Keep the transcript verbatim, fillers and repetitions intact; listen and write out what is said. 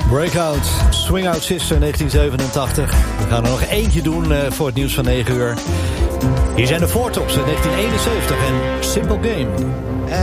Breakout, Swing Out Sister negentien zevenentachtig. We gaan er nog eentje doen uh, voor het nieuws van negen uur. Hier zijn de Four Tops uit negentien eenenzeventig en Simple Game.